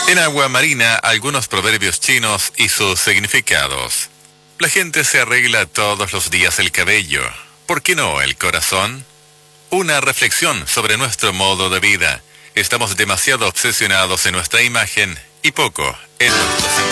En Agua Marina, algunos proverbios chinos y sus significados. La gente se arregla todos los días el cabello. ¿Por qué no el corazón? Una reflexión sobre nuestro modo de vida. Estamos demasiado obsesionados en nuestra imagen y poco en nuestros